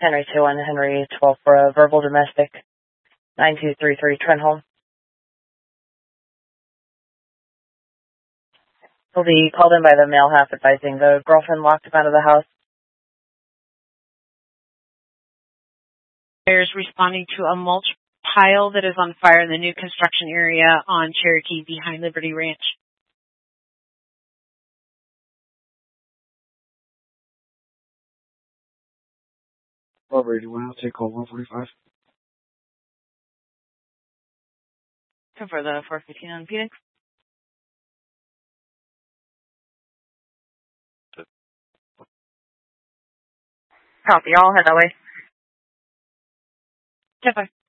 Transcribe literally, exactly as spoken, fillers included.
Henry two one, Henry twelve for a verbal domestic, nine two three three Trenholm. He'll be called in by the male half advising the girlfriend locked him out of the house. There's responding to a mulch pile that is on fire in the new construction area on Cherokee behind Liberty Ranch. Robert, you want to take call one forty-five? For the four fifteen on Phoenix. Copy, I'll head that way. Goodbye.